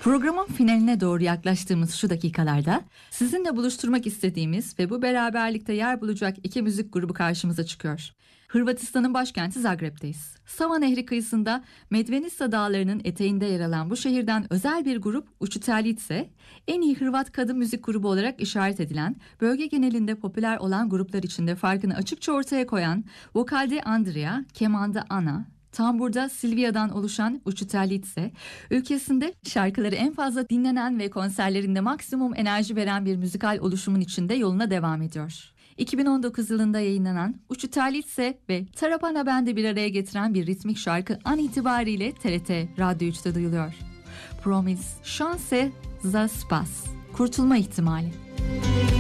Programın finaline doğru yaklaştığımız şu dakikalarda sizinle buluşturmak istediğimiz ve bu beraberlikte yer bulacak iki müzik grubu karşımıza çıkıyor. Hırvatistan'ın başkenti Zagreb'teyiz. Sava Nehri kıyısında Medvenica dağlarının eteğinde yer alan bu şehirden özel bir grup Učiteljice, en iyi Hırvat kadın müzik grubu olarak işaret edilen, bölge genelinde popüler olan gruplar içinde farkını açıkça ortaya koyan, vokalde Andrea, kemanda Ana, tamburda Silvia'dan oluşan Učiteljice, ülkesinde şarkıları en fazla dinlenen ve konserlerinde maksimum enerji veren bir müzikal oluşumun içinde yoluna devam ediyor. 2019 yılında yayınlanan Učiteljice ve Tarapana Band'i bir araya getiren bir ritmik şarkı an itibariyle TRT Radyo 3'te duyuluyor. Promise, Chance za Spas, kurtulma ihtimali.